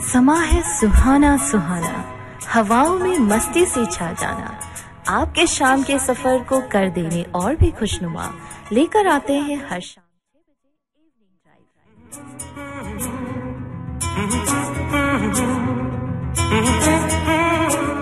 समा है सुहाना सुहाना, हवाओं में मस्ती से छा जाना। आपके शाम के सफर को कर देने और भी खुशनुमा लेकर आते हैं हर शाम 6 बजे।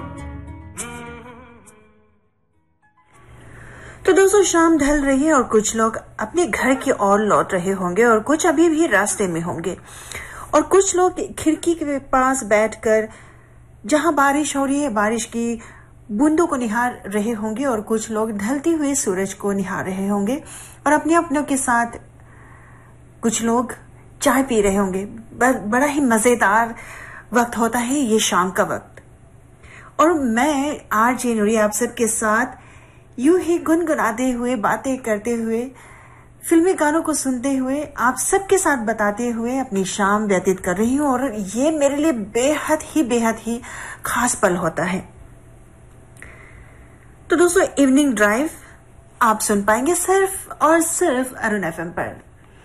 तो दोस्तों, शाम ढल रही है और कुछ लोग अपने घर की ओर लौट रहे होंगे और कुछ अभी भी रास्ते में होंगे, और कुछ लोग खिड़की के पास बैठकर जहां बारिश हो रही है बारिश की बूंदों को निहार रहे होंगे, और कुछ लोग ढलते हुए सूरज को निहार रहे होंगे, और अपने अपनों के साथ कुछ लोग चाय पी रहे होंगे। बड़ा ही मजेदार वक्त होता है ये शाम का वक्त। और मैं आरजे नूरी आप सबके साथ यूं ही गुनगुनाते हुए, बातें करते हुए, फिल्मी गानों को सुनते हुए, आप सबके साथ बताते हुए अपनी शाम व्यतीत कर रही हूं, और ये मेरे लिए बेहद ही खास पल होता है। तो दोस्तों, इवनिंग ड्राइव आप सुन पाएंगे सिर्फ और सिर्फ अरुण एफएम पर।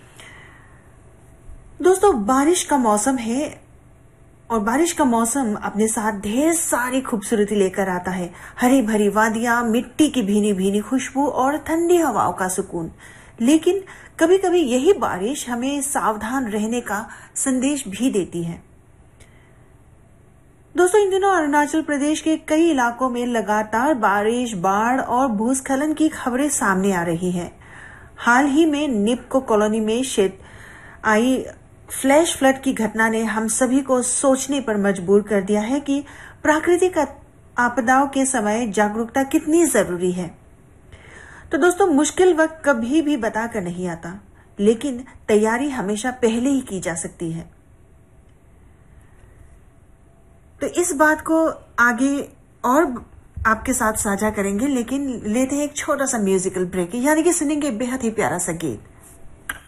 दोस्तों, बारिश का मौसम है, और बारिश का मौसम अपने साथ ढेर सारी खूबसूरती लेकर आता है। हरी भरी वादियां, मिट्टी की भीनी भीनी खुशबू और ठंडी हवाओं का सुकून। लेकिन कभी कभी यही बारिश हमें सावधान रहने का संदेश भी देती है। दोस्तों, इन दिनों अरुणाचल प्रदेश के कई इलाकों में लगातार बारिश, बाढ़ और भूस्खलन की खबरें सामने आ रही हैं। हाल ही में निप्को कॉलोनी में आई फ्लैश फ्लड की घटना ने हम सभी को सोचने पर मजबूर कर दिया है कि प्राकृतिक आपदाओं के समय जागरूकता कितनी जरूरी है। तो दोस्तों, मुश्किल वक्त कभी भी बताकर नहीं आता, लेकिन तैयारी हमेशा पहले ही की जा सकती है। तो इस बात को आगे और आपके साथ साझा करेंगे, लेकिन लेते हैं एक छोटा सा म्यूजिकल ब्रेक, यानी कि सुनेंगे बेहद ही प्यारा सा गीत।